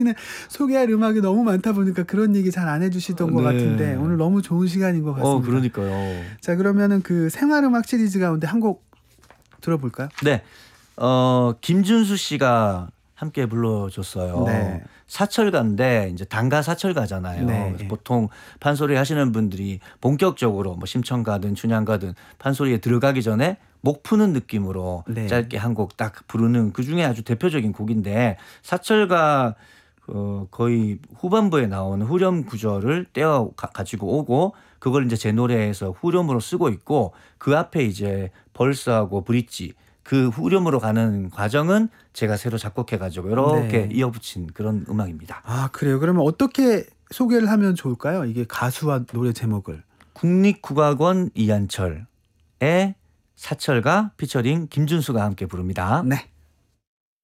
소개할 음악이 너무 많다 보니까 그런 얘기 잘 안 해주시던 것 네. 같은데 오늘 너무 좋은 시간인 것 같습니다. 그러니까요. 자, 그러면은 그 생활음악 시리즈 가운데 한 곡 들어볼까요? 네. 김준수 씨가 함께 불러줬어요. 네. 사철가인데 이제 단가 사철가잖아요. 네. 그래서 보통 판소리 하시는 분들이 본격적으로 뭐 심청가든 춘향가든 판소리에 들어가기 전에 목 푸는 느낌으로 네. 짧게 한 곡 딱 부르는 그 중에 아주 대표적인 곡인데 사철가 거의 후반부에 나오는 후렴 구절을 떼어 가지고 오고 그걸 이제 제 노래에서 후렴으로 쓰고 있고 그 앞에 이제 벌스하고 브릿지 그 후렴으로 가는 과정은 제가 새로 작곡해가지고 이렇게 네. 이어붙인 그런 음악입니다. 아, 그래요. 그러면 어떻게 소개를 하면 좋을까요? 이게 가수와 노래 제목을. 국립국악원 이한철의 사철가 피처링 김준수가 함께 부릅니다. 네.